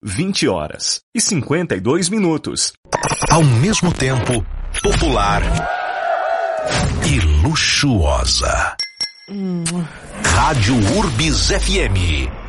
20h52. Ao mesmo tempo, popular e luxuosa. Rádio Urbis FM.